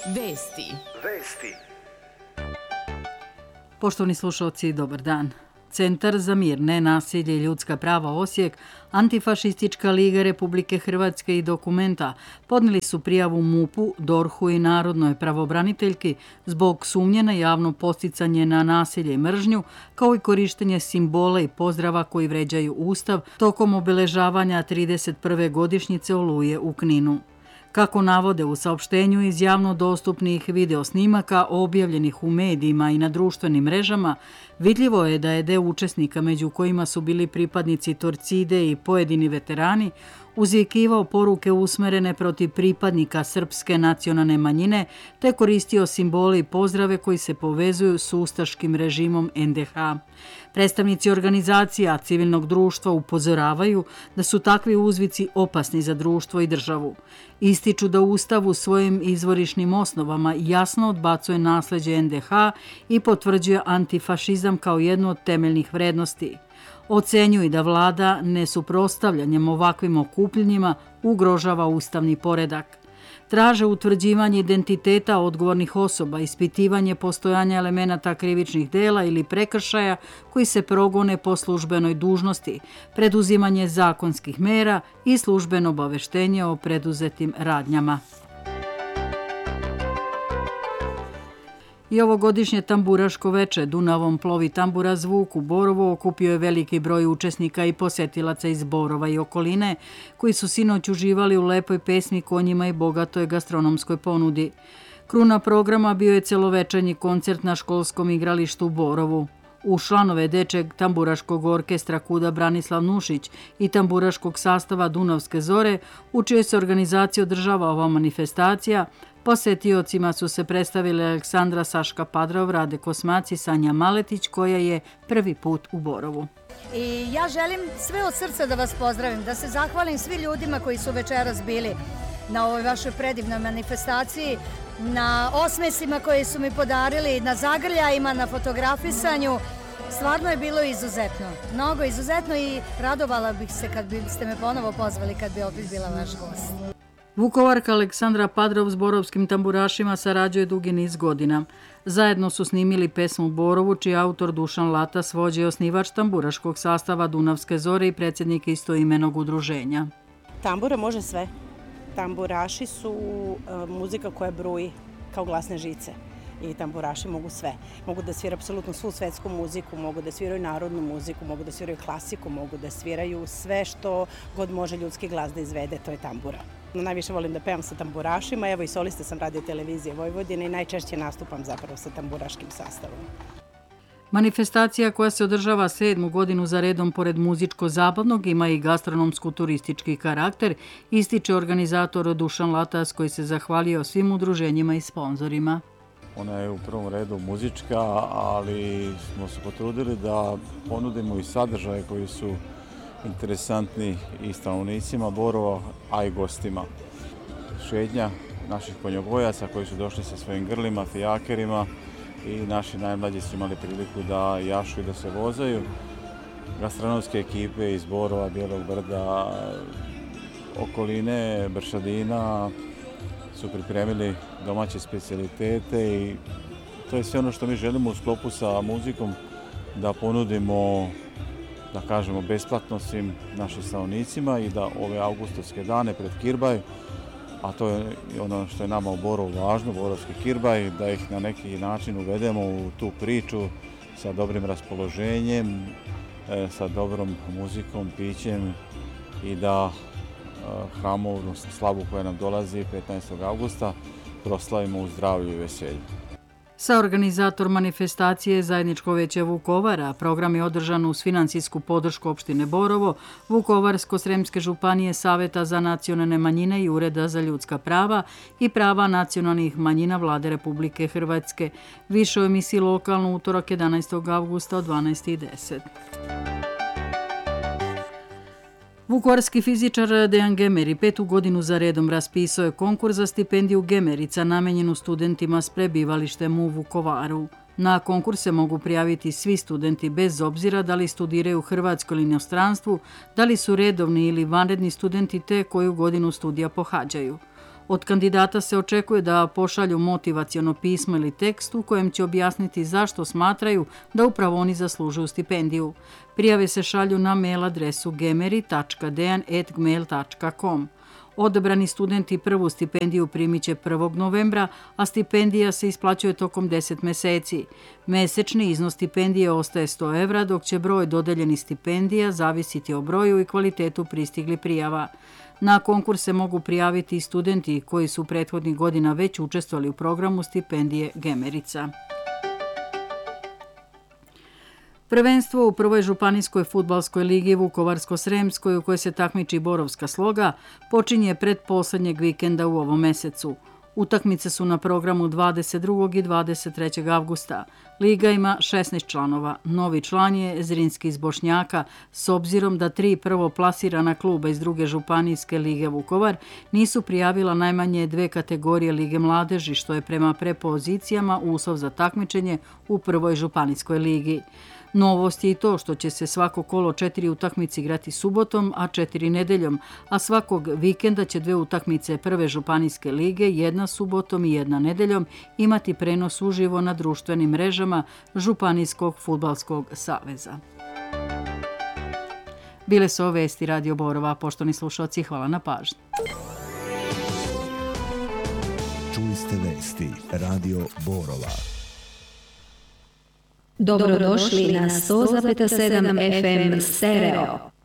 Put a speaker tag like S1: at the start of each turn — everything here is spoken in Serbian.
S1: Vesti.
S2: Poštovani slušalci, dobar dan. Centar za mir, nenasilje i ljudska prava Osijek, Antifašistička liga Republike Hrvatske i Dokumenta podnijeli su prijavu MUP-u, DORH-u i Narodnoj pravobraniteljki zbog sumnje na javno posticanje na nasilje i mržnju, kao i korištenje simbola i pozdrava koji vređaju Ustav tokom obeležavanja 31. godišnjice Oluje u Kninu. Kako navode u saopštenju iz javno dostupnih video snimaka objavljenih u medijima i na društvenim mrežama, vidljivo je da je deo učesnika, među kojima su bili pripadnici Torcide i pojedini veterani, uzvikivao poruke usmerene protiv pripadnika srpske nacionalne manjine te koristio simbole i pozdrave koji se povezuju s ustaškim režimom NDH. Predstavnici organizacija civilnog društva upozoravaju da su takvi uzvici opasni za društvo i državu. Ističu da Ustav u svojim izvorišnim osnovama jasno odbacuje nasleđe NDH i potvrđuje antifašizam kao jednu od temeljnih vrednosti. Ocenjuju da vlada nesuprotstavljanjem ovakvim okupljenjima ugrožava ustavni poredak. Traže utvrđivanje identiteta odgovornih osoba, ispitivanje postojanja elemenata krivičnih dela ili prekršaja koji se progone po službenoj dužnosti, preduzimanje zakonskih mera i službeno obaveštenje o preduzetim radnjama. I ovogodišnje tamburaško veče Dunavom plovi tambura zvuk u Borovu okupio je veliki broj učesnika i posetilaca iz Borova i okoline, koji su sinoć uživali u lepoj pesmi, konjima i bogatoj gastronomskoj ponudi. Kruna programa bio je celovečernji koncert na školskom igralištu u Borovu. Uz članove dečeg tamburaškog orkestra Kuda Branislav Nušić i tamburaškog sastava Dunavske zore, u čijoj se organizaciji održava ova manifestacija, posetiocima su se predstavili Aleksandra Saška Padrav, Rade Kosmac i Sanja Maletić, koja je prvi put u Borovu.
S3: I ja želim sve od srca da vas pozdravim, da se zahvalim svi ljudima koji su večeras bili na ovoj vašoj predivnoj manifestaciji, na osmesima koje su mi podarili, na zagrljajima, na fotografisanju. Stvarno je bilo izuzetno, mnogo izuzetno i radovala bih se kad biste me ponovo pozvali, kad bi opet bila vaš gost.
S2: Vukovarka Aleksandra Padrav s borovskim tamburašima sarađuje dugi niz godina. Zajedno su snimili pesmu Borovu, čiji je autor Dušan Latas, vođa i osnivač tamburaškog sastava Dunavske zore i predsjednik istoimenog udruženja.
S4: Tambura može sve. Tamburaši su muzika koja bruji kao glasne žice. I tamburaši mogu sve. Mogu da sviraju apsolutno svu svetsku muziku, mogu da sviraju narodnu muziku, mogu da sviraju klasiku, mogu da sviraju sve što god može ljudski glas da izvede, to je tambura. Najviše volim da pevam sa tamburašima, evo i solista sam Radio Televizije Vojvodine i najčešće nastupam zapravo sa tamburaškim sastavom.
S2: Manifestacija koja se održava 7. godinu za redom pored muzičko-zabavnog ima i gastronomsko-turistički karakter, ističe organizator Dušan Latas, koji se zahvalio svim udruženjima i sponzorima.
S5: Ona je u prvom redu muzička, ali smo se potrudili da ponudimo i sadržaje koji su interesantni i stanovnicima Borova, a i gostima. Šetnja naših konjogojaca koji su došli sa svojim grlima, fijakerima i naši najmlađi su imali priliku da jašu i da se vozaju. Gastronomske ekipe iz Borova, Bijelog Brda, okoline, Bršadina su pripremili domaće specijalitete i to je sve ono što mi želimo u sklopu sa muzikom da ponudimo, da kažemo, besplatno svim našim stanovnicima i da ove avgustovske dane pred Kirbaj, a to je ono što je nama u Borovu važno, borovski Kirbaj, da ih na neki način uvedemo u tu priču sa dobrim raspoloženjem, sa dobrom muzikom, pićem i da hramovnu slavu koja nam dolazi 15. augusta proslavimo u zdravlju i veselju.
S2: Saorganizator manifestacije Zajedničko veće Vukovara, program je održan uz finansijsku podršku opštine Borovo, Vukovarsko-sremske županije, Saveta za nacionalne manjine i Ureda za ljudska prava i prava nacionalnih manjina Vlade Republike Hrvatske. Više o emisiji Lokalno, utorak 11. avgusta od 12:10. Vukovarski fizičar Dejan Gemeri 5. godinu za redom raspisao je konkurs za stipendiju Gemerica namenjenu studentima s prebivalištem u Vukovaru. Na konkurs se mogu prijaviti svi studenti bez obzira da li studiraju u Hrvatskoj ili inostranstvu, da li su redovni ili vanredni studenti te koju godinu studija pohađaju. Od kandidata se očekuje da pošalju motivaciono pismo ili tekst u kojem će objasniti zašto smatraju da upravo oni zaslužuju stipendiju. Prijave se šalju na mail adresu gemeri.dean@gmail.com. Odabrani studenti prvu stipendiju primit će 1. novembra, a stipendija se isplaćuje tokom 10 meseci. Mesečni iznos stipendije ostaje 100 evra, dok će broj dodeljenih stipendija zavisiti o broju i kvalitetu pristiglih prijava. Na konkurs se mogu prijaviti i studenti koji su prethodnih godina već učestvovali u programu stipendije Gemerica. Prvenstvo u prvoj županijskoj fudbalskoj ligi Vukovarsko-Sremskoj, u kojoj se takmiči Borovska Sloga, počinje pretposlednjeg vikenda u ovom mesecu. Utakmice su na programu 22. i 23. avgusta. Liga ima 16 članova. Novi član je Zrinski iz Bošnjaka, s obzirom da 3 prvoplasirana kluba iz druge županijske lige Vukovar nisu prijavila najmanje 2 kategorije Lige mladeži, što je prema prepozicijama uslov za takmičenje u prvoj županijskoj ligi. Novost je i to što će se svako kolo 4 utakmice igrati subotom, a 4 nedeljom, a svakog vikenda će 2 utakmice prve županijske lige, 1 subotom i 1 nedeljom, imati prenos uživo na društvenim mrežama Županijskog fudbalskog saveza. Bile su ove vesti Radio Borova. Poštovani slušalci, hvala na pažnji.
S1: Čuli ste vesti Radio Borova.
S6: Dobrodošli na 100,7 FM stereo.